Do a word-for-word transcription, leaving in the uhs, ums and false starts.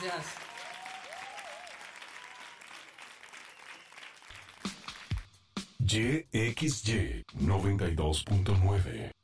gracias. Y X Y noventa y dos punto nueve